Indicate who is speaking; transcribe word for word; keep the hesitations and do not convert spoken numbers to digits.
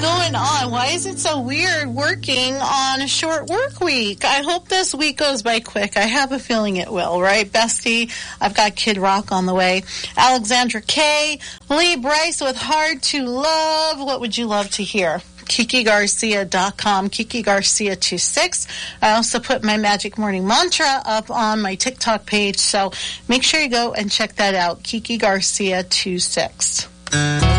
Speaker 1: going on? Why is it so weird working on a short work week? I hope this week goes by quick. I have a feeling it will, right, Bestie? I've got Kid Rock on the way. Alexandra K. Lee Bryce with Hard to Love. What would you love to hear? Kiki Garcia dot com, Kiki Garcia twenty-six. I also put my Magic Morning Mantra up on my TikTok page, so make sure you go and check that out, Kiki Garcia twenty-six.